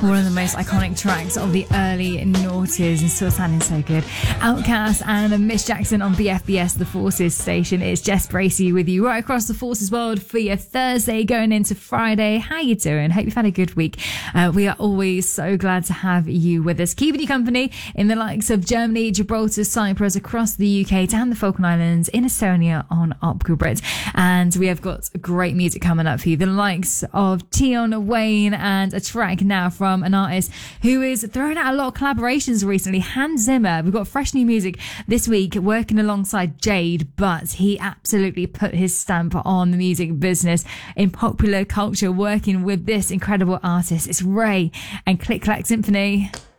One of the most iconic tracks of the early noughties and still sounding so good. Outkast and Miss Jackson on BFBS, the Forces station. It's Jess Bracey with you right across the Forces world for your Thursday going into Friday. How you doing? Hope you've had a good week. We are always so glad to have you with us, keeping you company in the likes of Germany, Gibraltar, Cyprus, across the UK, down the Falkland Islands, in Estonia on Opera Brit. And we have got great music coming up for you. The likes of Tion Wayne and a track now from an artist who is throwing out a lot of collaborations recently, Hans Zimmer. We've got fresh new music this week working alongside Jade, but he absolutely put his stamp on the music business in popular culture working with this incredible artist. It's Ray and Click Clack Symphony.